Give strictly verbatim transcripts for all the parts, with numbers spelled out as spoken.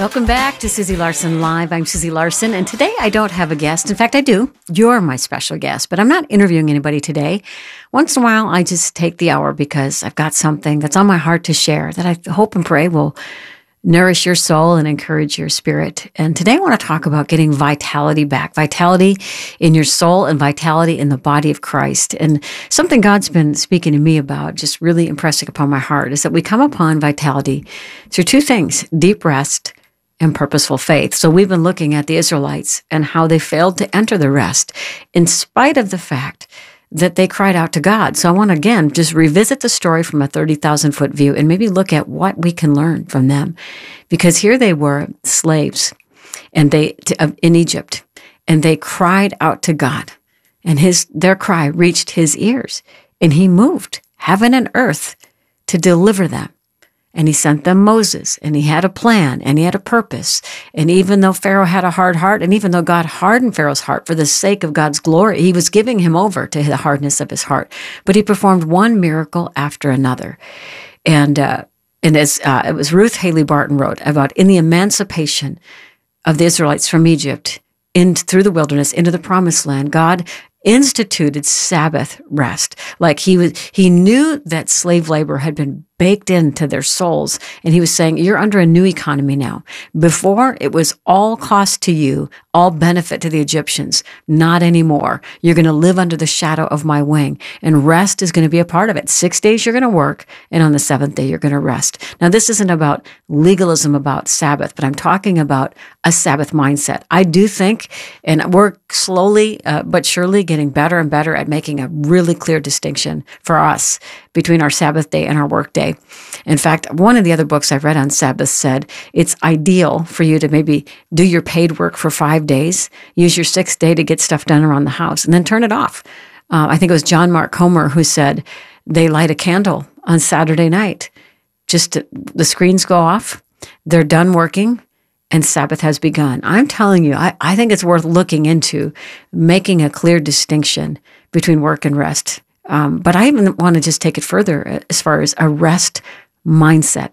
Welcome back to Susie Larson Live. I'm Susie Larson, and today I don't have a guest. In fact, I do. You're my special guest, but I'm not interviewing anybody today. Once in a while, I just take the hour because I've got something that's on my heart to share that I hope and pray will nourish your soul and encourage your spirit. And today I want to talk about getting vitality back, vitality in your soul and vitality in the body of Christ. And something God's been speaking to me about, just really impressing upon my heart, is that we come upon vitality through two things: deep rest and purposeful faith. So we've been looking at the Israelites and how they failed to enter the rest in spite of the fact that they cried out to God. So I want to, again, just revisit the story from a thirty thousand foot view and maybe look at what we can learn from them. Because here they were slaves and they to, in Egypt, and they cried out to God, and his their cry reached his ears, and he moved heaven and earth to deliver them. And he sent them Moses, and he had a plan, and he had a purpose. And even though Pharaoh had a hard heart, and even though God hardened Pharaoh's heart for the sake of God's glory, he was giving him over to the hardness of his heart. But he performed one miracle after another. And uh, and as uh, it was Ruth Haley Barton wrote about in the emancipation of the Israelites from Egypt in through the wilderness into the promised land, God instituted Sabbath rest. Like he was, he knew that slave labor had been baked into their souls. And he was saying, you're under a new economy now. Before, it was all cost to you, all benefit to the Egyptians. Not anymore. You're going to live under the shadow of my wing, and rest is going to be a part of it. Six days you're going to work, and on the seventh day you're going to rest. Now, this isn't about legalism about Sabbath, but I'm talking about a Sabbath mindset. I do think, and we're slowly uh, but surely getting better and better at making a really clear distinction for us between our Sabbath day and our work day. In fact, one of the other books I've read on Sabbath said it's ideal for you to maybe do your paid work for five days, use your sixth day to get stuff done around the house, and then turn it off. Uh, I think it was John Mark Comer who said they light a candle on Saturday night. Just to, the screens go off, they're done working, and Sabbath has begun. I'm telling you, I, I think it's worth looking into making a clear distinction between work and rest. Um, but I even want to just take it further as far as a rest mindset.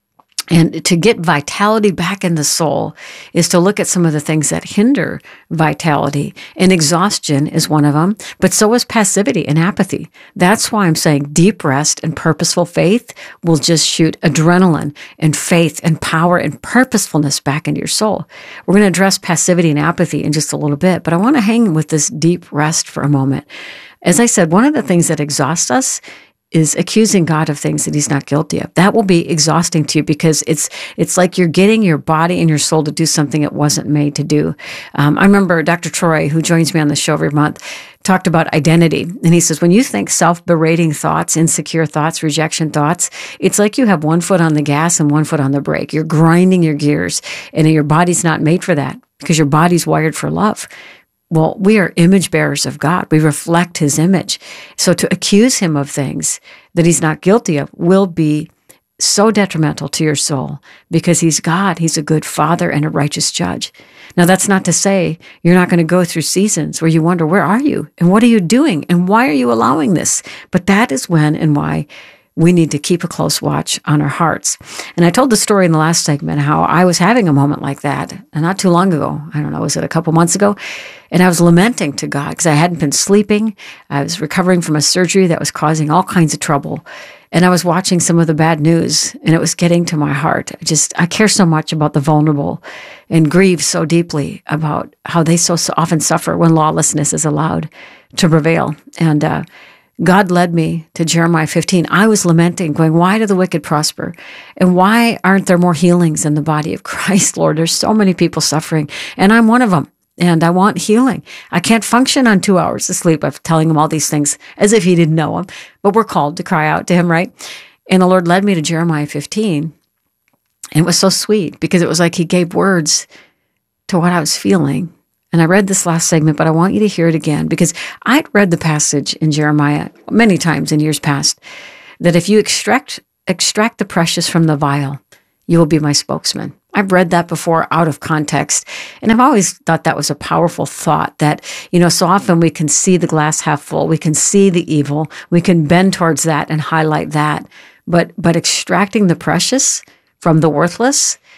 And to get vitality back in the soul is to look at some of the things that hinder vitality. And exhaustion is one of them, but so is passivity and apathy. That's why I'm saying deep rest and purposeful faith will just shoot adrenaline and faith and power and purposefulness back into your soul. We're going to address passivity and apathy in just a little bit, but I want to hang with this deep rest for a moment. As I said, one of the things that exhausts us is accusing God of things that he's not guilty of. That will be exhausting to you because it's it's like you're getting your body and your soul to do something it wasn't made to do. Um, I remember Doctor Troy, who joins me on the show every month, talked about identity. And he says, when you think self-berating thoughts, insecure thoughts, rejection thoughts, it's like you have one foot on the gas and one foot on the brake. You're grinding your gears, and your body's not made for that because your body's wired for love. Well, we are image bearers of God. We reflect his image. So to accuse him of things that he's not guilty of will be so detrimental to your soul because he's God. He's a good father and a righteous judge. Now, that's not to say you're not going to go through seasons where you wonder, where are you? And what are you doing? And why are you allowing this? But that is when and why we need to keep a close watch on our hearts. And I told the story in the last segment how I was having a moment like that, and not too long ago. I don't know, was it a couple months ago? And I was lamenting to God because I hadn't been sleeping. I was recovering from a surgery that was causing all kinds of trouble. And I was watching some of the bad news, and it was getting to my heart. I just, I care so much about the vulnerable and grieve so deeply about how they so, so often suffer when lawlessness is allowed to prevail. And, uh, God led me to Jeremiah fifteen. I was lamenting, going, why do the wicked prosper? And why aren't there more healings in the body of Christ, Lord? There's so many people suffering, and I'm one of them, and I want healing. I can't function on two hours of sleep of telling him all these things as if he didn't know them, but we're called to cry out to him, right? And the Lord led me to Jeremiah fifteen, and it was so sweet because it was like he gave words to what I was feeling. And I read this last segment, but I want you to hear it again because I'd read the passage in Jeremiah many times in years past that if you extract extract the precious from the vile, you will be my spokesman. I've read that before out of context, and I've always thought that was a powerful thought that, you know, so often we can see the glass half full, we can see the evil, we can bend towards that and highlight that, but but extracting the precious from the worthless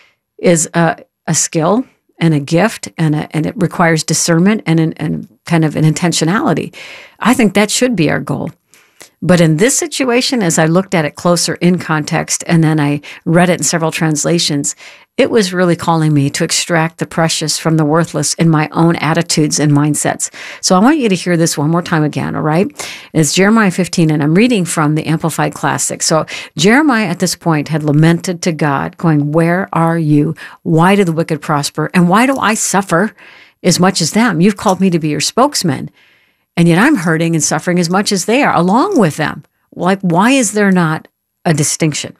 is a, a skill and a gift, and a, and it requires discernment and, an, and kind of an intentionality. I think that should be our goal. But in this situation, as I looked at it closer in context, and then I read it in several translations, it was really calling me to extract the precious from the worthless in my own attitudes and mindsets. So I want you to hear this one more time again, all right? It's Jeremiah fifteen, and I'm reading from the Amplified Classic. So Jeremiah at this point had lamented to God, going, "Where are you? Why do the wicked prosper? And why do I suffer as much as them? You've called me to be your spokesman. And yet I'm hurting and suffering as much as they are, along with them. Like, why is there not a distinction?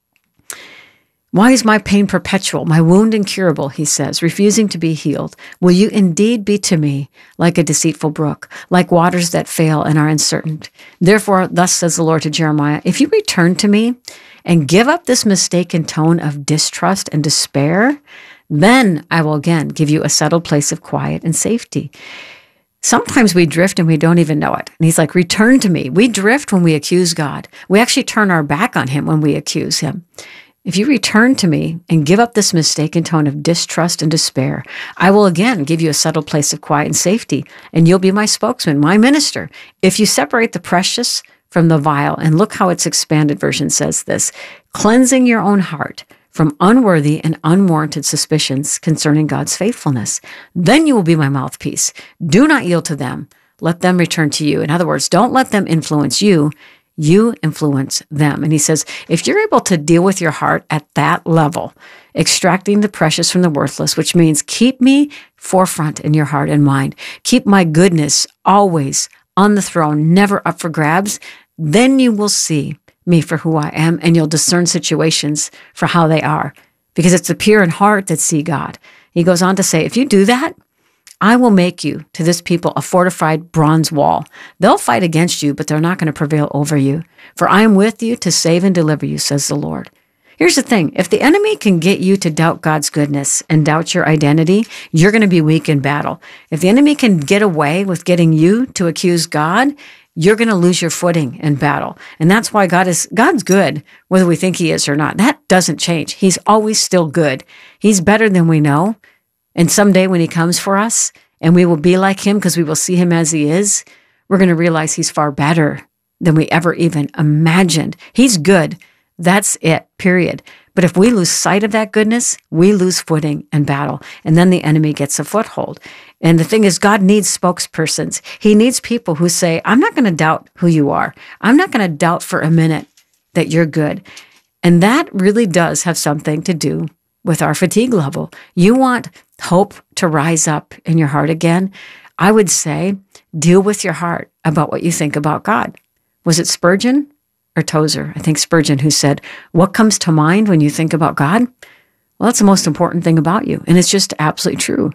Why is my pain perpetual, my wound incurable," he says, "refusing to be healed? Will you indeed be to me like a deceitful brook, like waters that fail and are uncertain? Therefore, thus says the Lord to Jeremiah, if you return to me and give up this mistaken tone of distrust and despair, then I will again give you a settled place of quiet and safety." Sometimes we drift and we don't even know it. And he's like, return to me. We drift when we accuse God. We actually turn our back on him when we accuse him. If you return to me and give up this mistaken tone of distrust and despair, I will again give you a settled place of quiet and safety, and you'll be my spokesman, my minister. If you separate the precious from the vile, and look how its expanded version says this, cleansing your own heart from unworthy and unwarranted suspicions concerning God's faithfulness, then you will be my mouthpiece. Do not yield to them. Let them return to you. In other words, don't let them influence you. You influence them. And he says, if you're able to deal with your heart at that level, extracting the precious from the worthless, which means keep me forefront in your heart and mind, keep my goodness always on the throne, never up for grabs, then you will see me for who I am, and you'll discern situations for how they are, because it's the pure in heart that see God. He goes on to say, if you do that, I will make you to this people a fortified bronze wall. They'll fight against you, but they're not going to prevail over you. For I am with you to save and deliver you, says the Lord. Here's the thing. If the enemy can get you to doubt God's goodness and doubt your identity, you're going to be weak in battle. If the enemy can get away with getting you to accuse God, you're going to lose your footing in battle. And that's why God is, God's good, whether we think he is or not. That doesn't change. He's always still good. He's better than we know. And someday when he comes for us and we will be like him because we will see him as he is, we're going to realize he's far better than we ever even imagined. He's good. That's it, period. But if we lose sight of that goodness, we lose footing in battle. And then the enemy gets a foothold. And the thing is, God needs spokespersons. He needs people who say, I'm not going to doubt who you are. I'm not going to doubt for a minute that you're good. And that really does have something to do with our fatigue level. You want hope to rise up in your heart again? I would say, deal with your heart about what you think about God. Was it Spurgeon or Tozer? I think Spurgeon, who said, what comes to mind when you think about God? Well, that's the most important thing about you. And it's just absolutely true.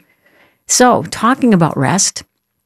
So talking about rest,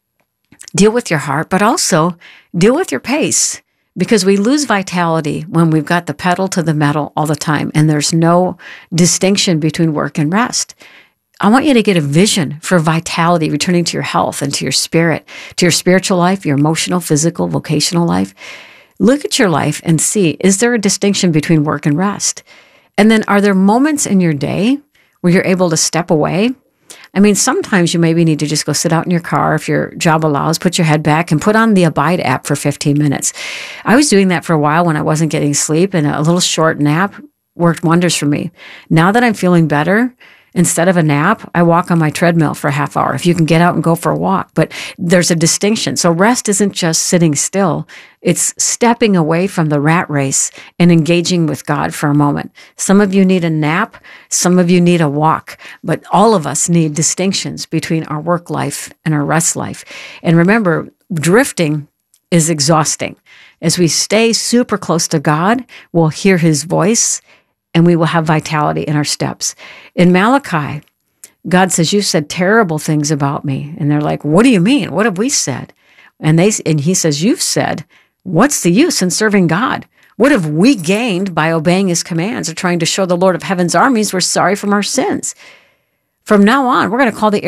deal with your heart, but also deal with your pace, because we lose vitality when we've got the pedal to the metal all the time, and there's no distinction between work and rest. I want you to get a vision for vitality, returning to your health and to your spirit, to your spiritual life, your emotional, physical, vocational life. Look at your life and see, is there a distinction between work and rest? And then are there moments in your day where you're able to step away? I mean, sometimes you maybe need to just go sit out in your car if your job allows, put your head back and put on the Abide app for fifteen minutes. I was doing that for a while when I wasn't getting sleep, and a little short nap worked wonders for me. Now that I'm feeling better, instead of a nap, I walk on my treadmill for a half hour. If you can get out and go for a walk, but there's a distinction. So rest isn't just sitting still. It's stepping away from the rat race and engaging with God for a moment. Some of you need a nap. Some of you need a walk, but all of us need distinctions between our work life and our rest life. And remember, drifting is exhausting. As we stay super close to God, we'll hear his voice, and we will have vitality in our steps. In Malachi, God says, you said terrible things about me. And they're like, what do you mean? What have we said? And they and he says, you've said, what's the use in serving God? What have we gained by obeying his commands or trying to show the Lord of heaven's armies we're sorry from our sins? From now on, we're going to call the